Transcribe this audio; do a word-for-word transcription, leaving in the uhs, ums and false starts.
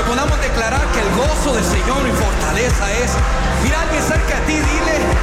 podamos declarar que el gozo del Señor y fortaleza es. Mira a alguien cerca de ti, dile,